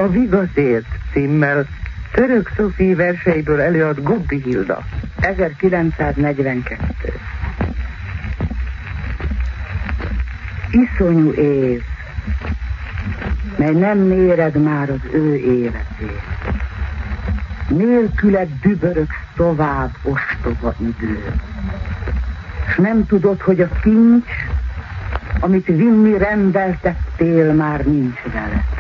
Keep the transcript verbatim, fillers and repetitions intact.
A Vigaszért címmel Török Szofi verseiből előad Gubbi Hilda. ezerkilencszáznegyvenkettő. Iszonyú év, mely nem méred már az ő életét. Nélküled dübörögsz tovább ostoba idő. S nem tudod, hogy a kincs, amit vinni rendeltettél, már nincs vele.